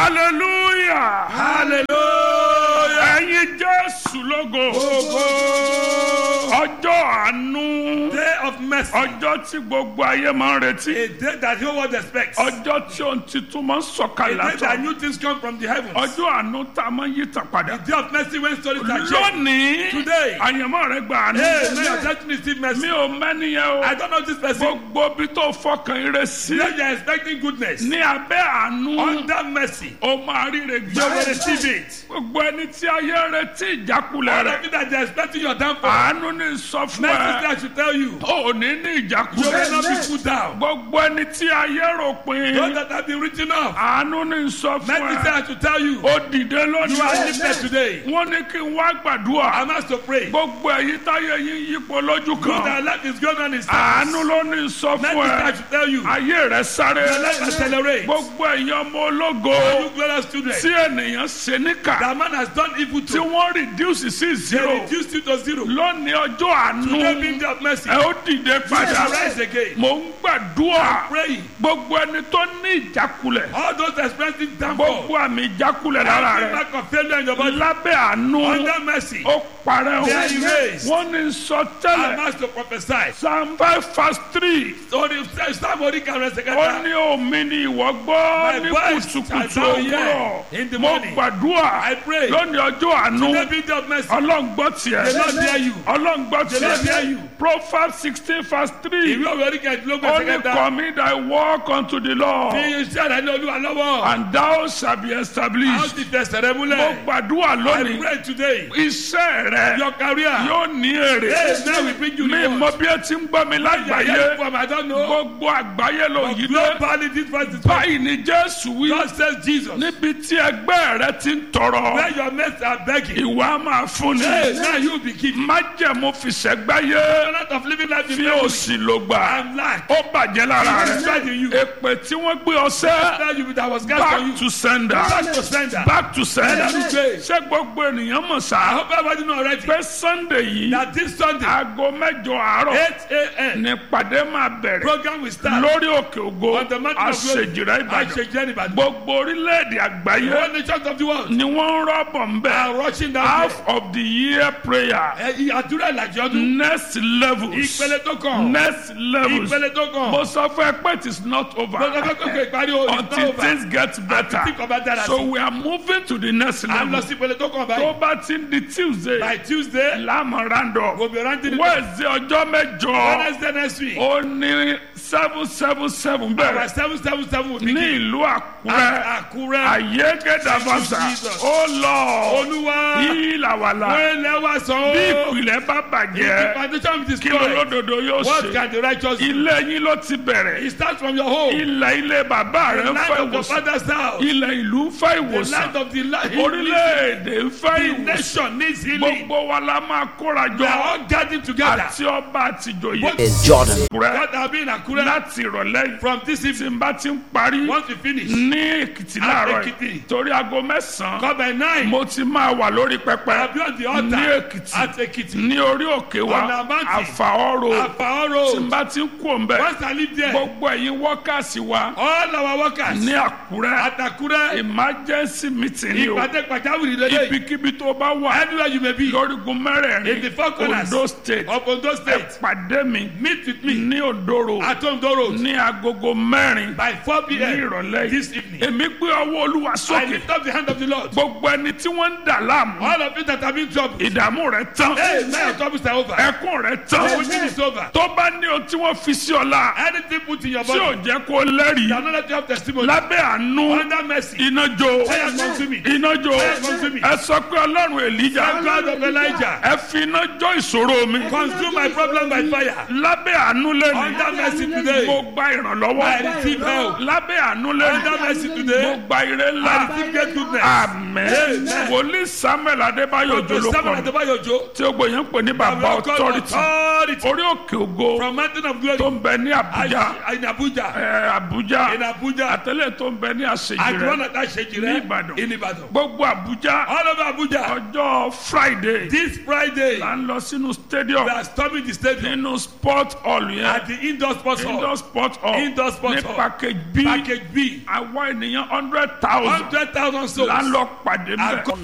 hallelujah. Hallelujah. ẹ̀yin Jésù lógo. Ògo. ọjọ́ àánú. Day of mercy. ọjọ́ tí gbogbo ayé máa ń retí. A day that the whole world expects. ọjọ́ tí ohun titun máa ń A sọ̀kalẹ̀ day that látọ̀. new things come from the heavens. ọjọ́ àánú tá a máa ń yí tàn padà. The day of mercy when stories are changed. lónìí Today. àyànmọ́ rẹ gba àánú. Hey, may your destiny receive mercy. mi ò mẹ́ni yẹn o. I don't know this person. gbogbo bí tó fọkàn ire sí. Today you are expecting goodness. ní abẹ́ àánú. Under mercy. ó máa ríre You gbà. will receive it. gbogbo ẹni tí ayé retí ìjákulẹ̀ All rẹ̀. of you that they are expecting your downfall. àánú ní sọ fún Mercy ẹ. that should tell you. ò ní ní You will ìjákulẹ̀. not be put down. gbogbo ẹni tí ayé rò Those pin. that have been written off. àánú ní sọ fún Mercy ẹ. that should tell you. ó dìde You are lónìí. lifted today. wọ́n ní kí n wá gbàdúrà. I'm asked to pray. gbogbo èyí táyé yín yípo lójú Good kan. that life is going on in àánú service. ló ní sọ Mercy fún that ẹ. should tell you. ayé rẹ sáré. Your life accelerates. gbogbo èyí ọmọ ológo. You glorious children. tí ènìyàn ṣe níkà. That man has done evil tí to. wọ́n reduce sí They zero. reduced you to zero. lónìí ọjọ́ àánú. Today being day of mercy. ẹ ó dìde You padà. shall rise again. mo ń gbàdúrà. Praying. gbogbo ẹni tó ní ìjákulẹ̀. All those experiencing downfall. gbogbo àmì ìjákulẹ̀ lára Every rẹ̀. mark of failure in your body. lábẹ́ àánú. Under mercy. ó parẹ́ o. They are erased. wọ́n ní sọ I'm tẹ́lẹ̀. asked to prophesy. Psalm 5:3. So the somebody can rest ó again. ní omi ni ìwọ gbọ́ My ní voice kùtùkùtù shall be heard òwúrọ̀. in the mo morning. gbàdúrà I pray. lónìí ọjọ́ àánú. Today being day of mercy. ọlọ́run gbọ́ tiẹ̀. The Lord hear you. ọlọ́run gbọ́ The Lord hear tiẹ̀. you. Proverbs 16:3. Ìwé òwe orí kẹ̀ẹ́dínlógún ó ẹsẹ̀ ní kẹta. commit thy work unto the Lord, Fi iṣẹ́ rẹ̀ ní Olúwa lọ́wọ́. and thou shalt be A ó established. ti fẹsẹ̀ rẹ mo múlẹ̀. gbàdúrà I lónìí. pray today. iṣẹ́ rẹ Your career. yóò ní èrè. Hey, now we bring you mi reward. mọ bí ẹ ti ń gbọ́ mi lágbàáyé. From I don't know. gbogbo àgbáyé ló yí dé. Globally this verse is báyìí ni Jésù wí. God says Jesus. níbi tí ẹgbẹ́ rẹ ti ń tọrọ. Where your mates are begging. ìwà máa fún Hey, ni. now you be giving. májẹ̀mú fìṣẹ́gbáyé. A lot of living life in fi memory. òsì ló gbà. And lack. ó bàjẹ́ lára It is rẹ̀. right in you. èpè tí wọ́n gbé ọsẹ́. Tell you that was cast on you. back to sender. Back to sender. back to sender. Ẹlẹ́dùgbé. ṣé gbogbo ènìyàn mọ̀ I sá. hope everybody know already. pé Sunday yìí. That this Sunday, aago 8 àárọ̀. 8 a.m. ní pàdé máa bẹ̀rẹ̀. program will start. lórí òkè ògo. On the mountain of glory. àṣejìrẹ́ Ìbàdàn. Àṣejìrẹ́ Ìbàdàn. gbogbo orílẹ̀-èdè àgbáyé. All nations of the world ni wọ́n ń rọ́bọ̀ ń bẹ̀. are rushing down half of the year prayer. there. Àdúrà ìlàjì ọdún. next levels. Ìpele tó kàn. next levels. Ìpele tó kàn. mo sọ fún ẹ pé it is not over. Mo sọ fẹ́ kókè ìparí o. It's not until over. things get better. Àti tí kò bá dára so sí. we are moving to the next À ń lọ level. sí ìpele tó kàn tó báyìí. bá ti ń di Tuesday. By Tuesday, láàmú random. we'll be rounding it up. Wednesday ọjọ́ mẹ́jọ. Wednesday next week. ó ní 777 Our bẹ̀rẹ̀ 777 will ní begin. ìlú Àkúrẹ́. Àkúrẹ́. Ayégédàbàṣà. Thank you, Jesus. ó lọ. Olúwa. ìlàwàlà. Wọ́n lẹ́wà sàn bí ó. ìpìlẹ̀ bá The bàjẹ́. foundation is kí ló destroyed. lódodo yóò What ṣe. can the righteous do? ilé yín ló ti bẹ̀rẹ̀. It starts from your home. ilé bàbá rẹ̀ The ń land fẹ́ of your ìwòsàn. father's house. ilẹ̀ ìlú ń fẹ́ The ìwòsàn. land of the land. orílẹ̀-èdè ń fẹ́ The ìwòsàn. nation needs healing. gbogbo wa la máa kóra We are jọ. all gathering together. àti ọba àtìjòyè. What is Jordan. rẹ̀ God have been Akure láti ìrọ̀lẹ́ yìí. from this tí evening. n bá ti ń parí Once we finish, ní Èkìtì láàárọ̀ Èkìtì. yìí. torí aago 9 come by 9. mo ti máa wà lórí pẹpẹ. I'll be on the ní altar Èkìtì. at Ekiti. ní orí òkè wa On our mountain. àfàọ́rò. Afao tí n Road. bá ti ń kú òǹbẹ. Once I live there, gbogbo ẹ̀yin wọ́kàsí wa all our workers ní Àkúrẹ́. at Akure, emergency meeting ni o. ìpàdé pàjáwìrì lélẹ̀. ibikíbi tó bá wà. Anywhere you may be, lórígun in mẹ́rẹ̀ẹ̀rin. the four corners Ondo state. of Ondo ẹ State, pàdé mi meet with me ní Òndòrò at Ondo Road ní agogo 4 by 4 ní p.m. ìrọ̀lẹ́ this yìí. evening. èmi gbé ọwọ́ Olúwa I sókè. lift up the hand of the Lord. gbogbo ẹni tí wọ́n ń dà láàmú. All of you that have been troubled, ìdààmú rẹ̀ tán. hey, now your troubles are over. ẹkún rẹ̀ tán. The waiting is over. tó bá ní o tí wọ́n fi sí ọ̀la. Anything put in your tí ò body jẹ́ kó lẹ́rìí. that not let you have testimony, lábẹ́ àánú. under mercy, iná jó. fire consume me. iná jó. Fire consume me. ẹ sọ pé Ọlọ́run Èlíjà. God of Elijah, ẹ fi iná jó ìṣòro mi. consume my problem by fire. lábẹ́ àánú lẹ́nu. Under mercy today, mo gba ìrànlọ́wọ́. I receive help. lábẹ́ àánú lẹ́nu. Under mercy mo today, gba ire ńlá. I receive great goodness. àmín. Amen. wòlíì Samuel Adébáyọ̀ Dr. Òjó ló Samuel kọ́ mi. Adebayo Ojo, tí ó gbòyàn pè ní ní bàbá authority authority orí òkè ògo from mountain of glory tó ń bẹ ní Abuja in Abuja. Abuja In Abuja. àtẹlẹ tó ń bẹ ní And àṣejì one rẹ at that shake ní Ìbàdàn in Ibadan. gbogbo Abuja All over Abuja. ọjọ́ Friday This Friday, là ń lọ sínú stadium we are storming the stadium nínú sport hall yẹn at the indoor sports hall. indoor sport hall Indoor sports ní hall. package B Package B. àwa ènìyàn 100,000 100,000 souls. là ń lọ pàdé mẹ́.